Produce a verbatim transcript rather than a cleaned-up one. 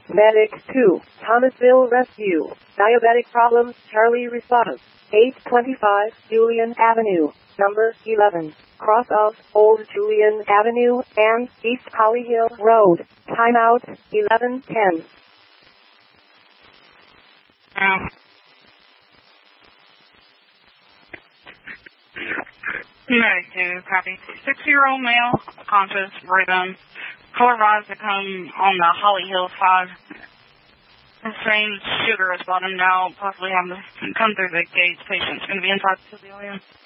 Medic two, Thomasville Rescue. Diabetic problems, Charlie response. eight twenty-five, Julian Avenue, number eleven. Cross of Old Julian Avenue and East Holly Hill Road. Timeout, eleven ten. Oh. Medic two, copy. Six-year-old male, conscious, breathing. Polarized to come on the Holly Hill side. The same shooter has brought him now, possibly having to come through the gates. Patient's going to be inside the pavilion.